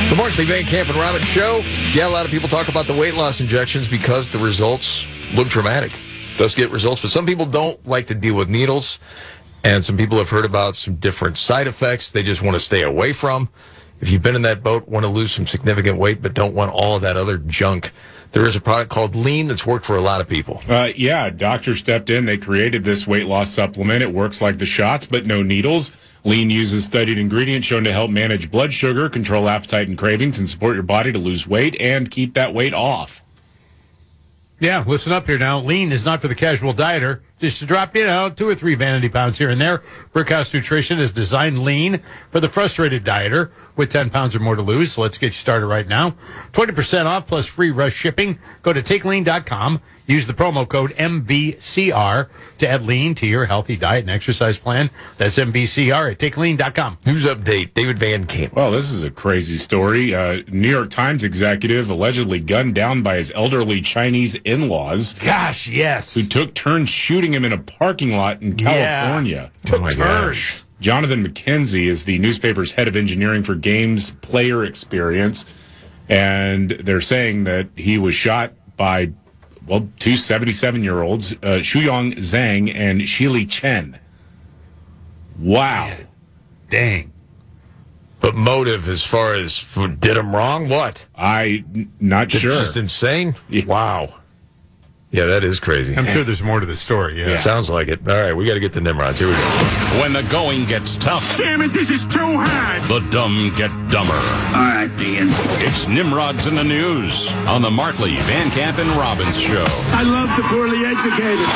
The Markley Van Camp and Robbins Show. Yeah, a lot of people talk about the weight loss injections because the results look dramatic. Does get results, but some people don't like to deal with needles, and some people have heard about some different side effects they just want to stay away from. If you've been in that boat, want to lose some significant weight, but don't want all of that other junk, there is a product called Lean that's worked for a lot of people. Yeah, doctor stepped in. They created this weight loss supplement. It works like the shots, but no needles. Lean uses studied ingredients shown to help manage blood sugar, control appetite and cravings, and support your body to lose weight and keep that weight off. Yeah, listen up here now. Lean is not for the casual dieter. Just to drop, 2 or 3 vanity pounds here and there. Brickhouse Nutrition has designed Lean for the frustrated dieter with 10 pounds or more to lose. So let's get you started right now. 20% off plus free rush shipping. Go to takelean.com. Use the promo code MVCR to add Lean to your healthy diet and exercise plan. That's MVCR at takelean.com. News update, David Van Camp. Well, this is a crazy story. New York Times executive allegedly gunned down by his elderly Chinese in-laws. Gosh, yes. Who took turns shooting him in a parking lot in California. Yeah, took turns. Jonathan McKenzie is the newspaper's head of engineering for games player experience, and they're saying that he was shot by, two 77-year-olds, Shuyong Zhang and Shili Chen. Wow. Man. Dang. But motive as far as did him wrong? What? Not sure. Just insane? Yeah. Wow. Yeah, that is crazy. I'm sure there's more to the story. Yeah. Sounds like it. All right, we got to get to Nimrods. Here we go. When the going gets tough, Damn it, this is too hard. the dumb get dumber. All right, Ian. It's Nimrods in the News on the Markley, Van Camp, and Robbins Show. I love the poorly educated.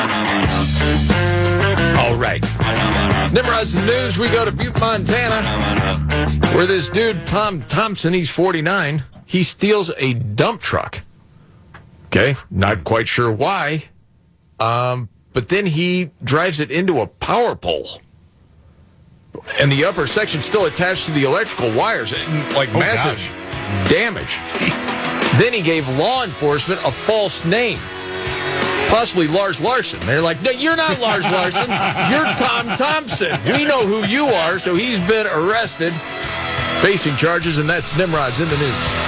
All right. Nimrods in the News, we go to Butte, Montana, where this dude, Tom Thompson, he's 49, he steals a dump truck. Okay, not quite sure why, but then he drives it into a power pole. And the upper section still attached to the electrical wires, massive damage. Then he gave law enforcement a false name, possibly Lars Larson. They're like, no, you're not Lars Larson, you're Tom Thompson. We know who you are, so he's been arrested, facing charges, and that's Nimrod's in the News.